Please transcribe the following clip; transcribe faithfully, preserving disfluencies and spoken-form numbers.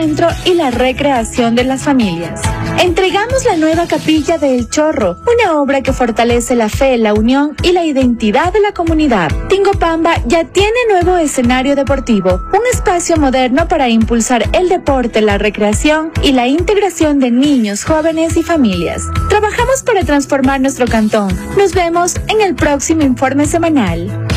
centro y la recreación de las familias. Entregamos la nueva capilla de El Chorro, una obra que fortalece la fe, la unión y la identidad de la comunidad. Tingopamba ya tiene nuevo escenario deportivo, un espacio moderno para impulsar el deporte, la recreación y la integración de niños, jóvenes y familias. Trabajamos para transformar nuestro cantón. Nos vemos en el próximo informe semanal.